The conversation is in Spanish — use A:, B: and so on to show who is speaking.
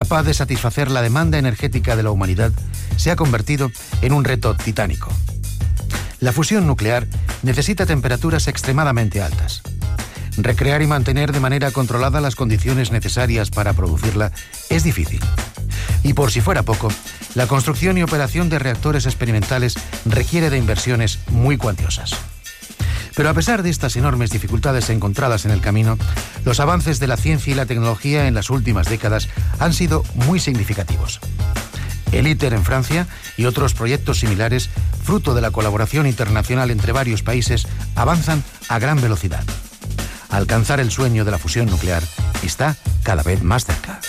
A: capaz de satisfacer la demanda energética de la humanidad, se ha convertido en un reto titánico. La fusión nuclear necesita temperaturas extremadamente altas. Recrear y mantener de manera controlada las condiciones necesarias para producirla es difícil. Y por si fuera poco, la construcción y operación de reactores experimentales requiere de inversiones muy cuantiosas. Pero a pesar de estas enormes dificultades encontradas en el camino, los avances de la ciencia y la tecnología en las últimas décadas han sido muy significativos. El ITER en Francia y otros proyectos similares, fruto de la colaboración internacional entre varios países, avanzan a gran velocidad. Alcanzar el sueño de la fusión nuclear está cada vez más cerca.